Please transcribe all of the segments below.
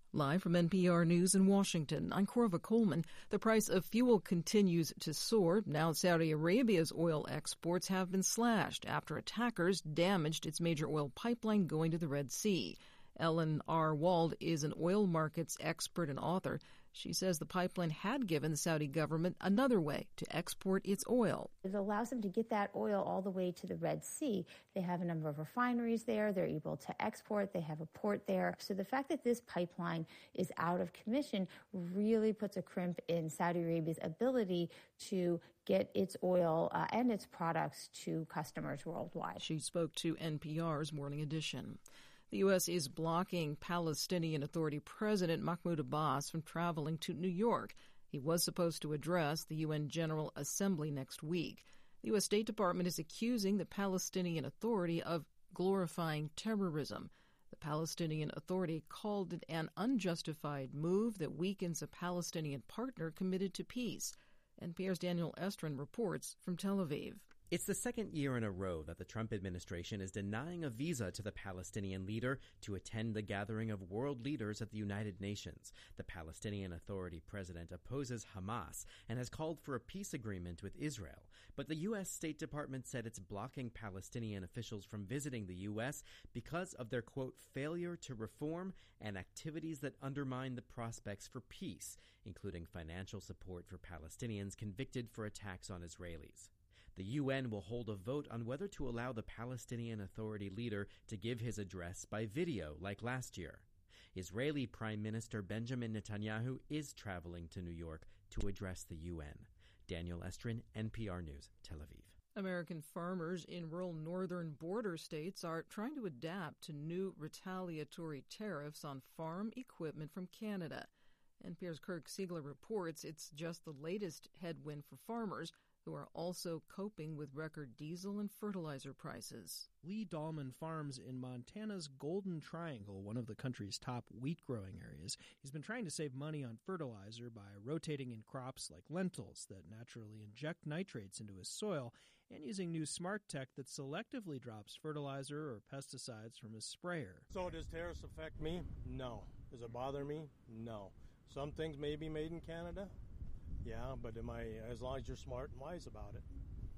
Live from NPR News in Washington, I'm Corva Coleman. The price of fuel continues to soar. Now Saudi Arabia's oil exports have been slashed after attackers damaged its major oil pipeline going to the Red Sea. Ellen R. Wald is an oil markets expert and author. She says the pipeline had given the Saudi government another way to export its oil. It allows them to get that oil all the way to the Red Sea. They have a number of refineries there. They're able to export. They have a port there. So the fact that this pipeline is out of commission really puts a crimp in Saudi Arabia's ability to get its oil and its products to customers worldwide. She spoke to NPR's Morning Edition. The U.S. is blocking Palestinian Authority President Mahmoud Abbas from traveling to New York. He was supposed to address the UN General Assembly next week. The U.S. State Department is accusing the Palestinian Authority of glorifying terrorism. The Palestinian Authority called it an unjustified move that weakens a Palestinian partner committed to peace. NPR's Daniel Estrin reports from Tel Aviv. It's the second year in a row that the Trump administration is denying a visa to the Palestinian leader to attend the gathering of world leaders at the United Nations. The Palestinian Authority president opposes Hamas and has called for a peace agreement with Israel. But the U.S. State Department said it's blocking Palestinian officials from visiting the U.S. because of their, quote, failure to reform and activities that undermine the prospects for peace, including financial support for Palestinians convicted for attacks on Israelis. The UN will hold a vote on whether to allow the Palestinian Authority leader to give his address by video like last year. Israeli Prime Minister Benjamin Netanyahu is traveling to New York to address the UN. Daniel Estrin, NPR News, Tel Aviv. American farmers in rural northern border states are trying to adapt to new retaliatory tariffs on farm equipment from Canada. NPR's Kirk Siegler reports it's just the latest headwind for farmers who are also coping with record diesel and fertilizer prices. Lee Dahlman farms in Montana's Golden Triangle, one of the country's top wheat-growing areas. He's been trying to save money on fertilizer by rotating in crops like lentils that naturally inject nitrates into his soil and using new smart tech that selectively drops fertilizer or pesticides from his sprayer. So does tariffs affect me? No. Does it bother me? No. Some things may be made in Canada. Yeah, but as long as you're smart and wise about it,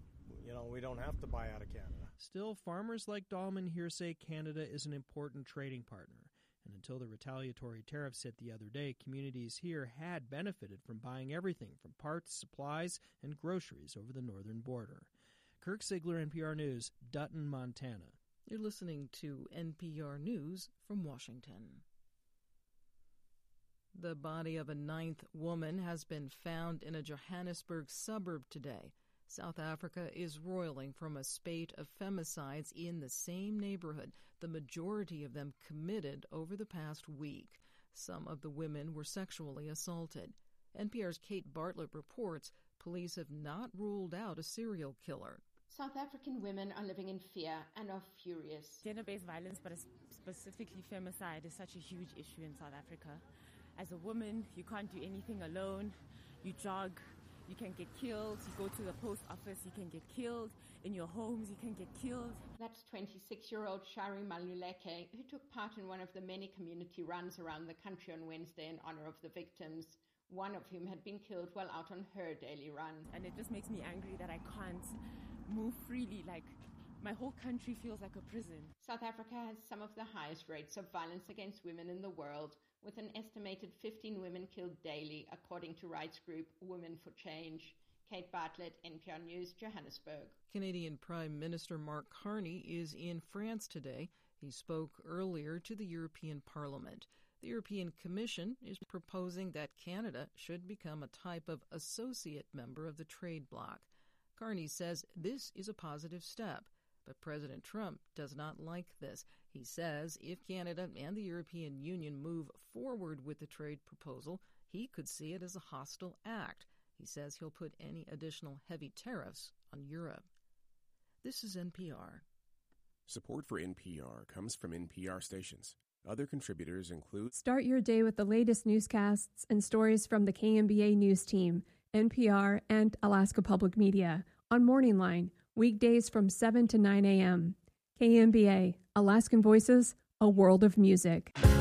we don't have to buy out of Canada. Still, farmers like Dahlman here say Canada is an important trading partner. And until the retaliatory tariffs hit the other day, communities here had benefited from buying everything from parts, supplies, and groceries over the northern border. Kirk Siegler, NPR News, Dutton, Montana. You're listening to NPR News from Washington. The body of a ninth woman has been found in a Johannesburg suburb today. South Africa is roiling from a spate of femicides in the same neighborhood, the majority of them committed over the past week. Some of the women were sexually assaulted. NPR's Kate Bartlett reports police have not ruled out a serial killer. South African women are living in fear and are furious. Gender-based violence, but specifically femicide, is such a huge issue in South Africa. As a woman, you can't do anything alone. You jog, you can get killed. You go to the post office, you can get killed. In your homes, you can get killed. That's 26-year-old Shari Maluleke, who took part in one of the many community runs around the country on Wednesday in honor of the victims, one of whom had been killed while out on her daily run. And it just makes me angry that I can't move freely. Like, my whole country feels like a prison. South Africa has some of the highest rates of violence against women in the world, with an estimated 15 women killed daily, according to rights group Women for Change. Kate Bartlett, NPR News, Johannesburg. Canadian Prime Minister Mark Carney is in France today. He spoke earlier to the European Parliament. The European Commission is proposing that Canada should become a type of associate member of the trade bloc. Carney says this is a positive step. But President Trump does not like this. He says if Canada and the European Union move forward with the trade proposal, he could see it as a hostile act. He says he'll put any additional heavy tariffs on Europe. This is NPR. Support for NPR comes from NPR stations. Other contributors include... Start your day with the latest newscasts and stories from the KMBA News Team, NPR, and Alaska Public Media on Morning Line, weekdays from 7 to 9 a.m. KMBA, Alaskan Voices, a world of music.